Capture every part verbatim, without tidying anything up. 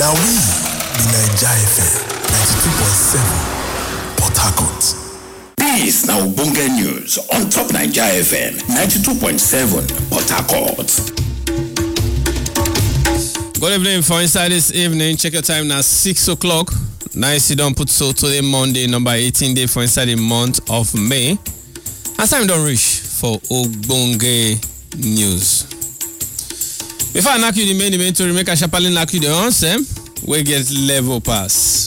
Now we be Naija F M ninety-two point seven Port Harcourt. This now Ogbonge News on top Naija F M ninety-two point seven Port Harcourt. Good evening for inside this evening. Check your time now, six o'clock. Nice you don't put so today Monday, number eighteen day for inside the month of May. As time don't reach for Ogbonge News. Before I knock you the main event to make a sharply knock you the answer, we get level pass.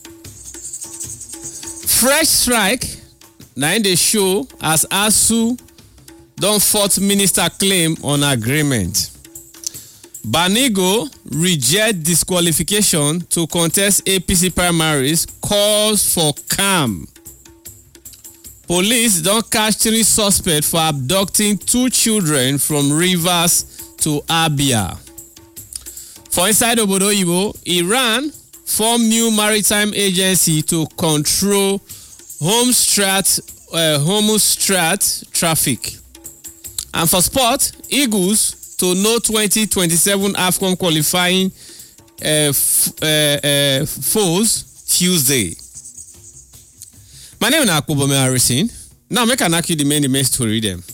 Fresh strike. Now in the show as ASUU don't fourth minister claim on agreement. Banigo reject disqualification to contest A P C primaries, calls for calm. Police don't catch three suspects for abducting two children from Rivers to Abia. For inside Obodo Oyibo, Iran form new maritime agency to control home strat, uh, homostrat traffic. And for sport, Eagles to know twenty twenty-seven AFCON qualifying uh, f- uh, uh, foes Tuesday. My name is Akubome Harrison. Now make an accurate the main image to read them.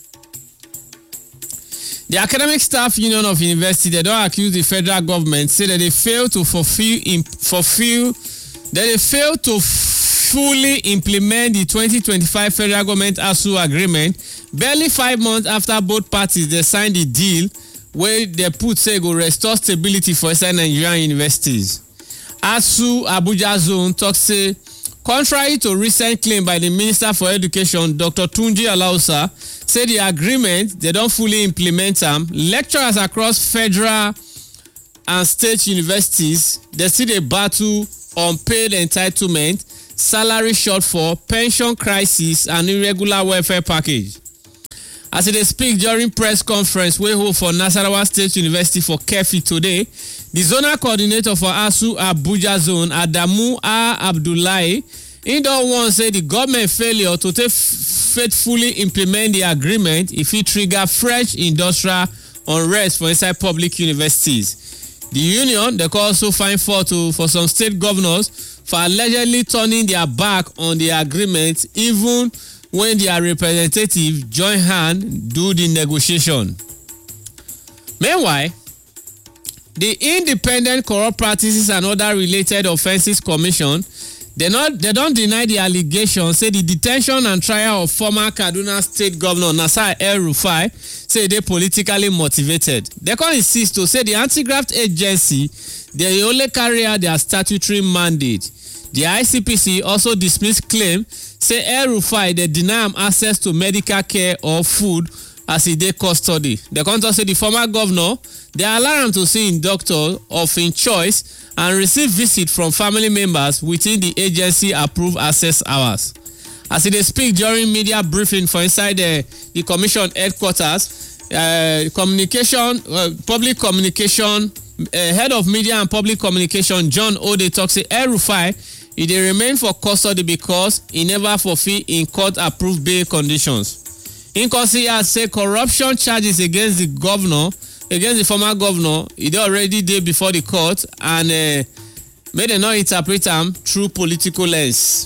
The Academic Staff Union of University, they don't accuse the federal government, say that they fail to fulfill, imp, fulfill that they fail to fully implement the twenty twenty-five federal government ASUU agreement barely five months after both parties they signed the deal where they put say go restore stability for inside Nigerian universities. ASUU Abuja zone talk say contrary to recent claim by the Minister for Education, Doctor Tunji Alausa, say the agreement they don't fully implement them. Lecturers across federal and state universities they still a battle on paid entitlement, salary shortfall, pension crisis, and irregular welfare package. As they speak during press conference we hold for Nasarawa State University for Kefi today, the zonal coordinator for ASUU Abuja zone, Adamu A. Abdullahi, he don't want to say the government failure to take faithfully implement the agreement if it trigger fresh industrial unrest for inside public universities. The union they can also find fault to for some state governors for allegedly turning their back on the agreement even when their representative join hand do the negotiation. Meanwhile, the Independent Corrupt Practices and Other Related Offences Commission they not they don't deny the allegation say the detention and trial of former Kaduna State Governor Nasir El-Rufai say they politically motivated. They can insist to say the anti-graft agency they only carry out their statutory mandate. The I C P C also dismissed claim say El-Rufai they deny him access to medical care or food as he dey custody. They can say the former governor they allow him to see a doctor of his choice and receive visit from family members within the agency approved access hours. As they speak during media briefing for inside the, the commission headquarters, uh, communication, uh, public communication, uh, head of media and public communication John Ode talks say El-Rufai he dey remain for custody because he never fulfill in court approved bail conditions. In consider say corruption charges against the governor, against the former governor, he dey already dey before the court and uh, may they not interpret them through political lens.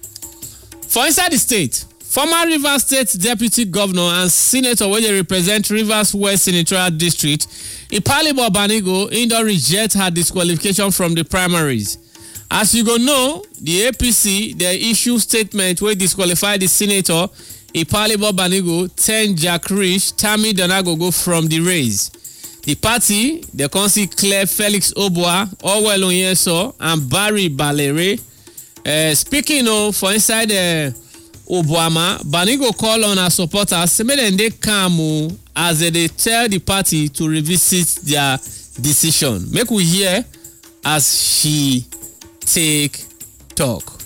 For inside the state, former Rivers State Deputy Governor and Senator wey dey represent Rivers West Senatorial District, Ipalibo Banigo, he don reject her disqualification from the primaries. As you go know, the A P C they issue statement wey disqualify the senator Ipalibo Banigo, ten Jack Rich, Tammy Donagogo from the race. The party they can see Claire Felix Obua, Orwell Onyeso, and Barry Balere. Uh, speaking of for inside uh, Obuama, Banigo call on her supporters say make dem dey calm as they, they tell the party to revisit their decision. Make we hear as she take talk.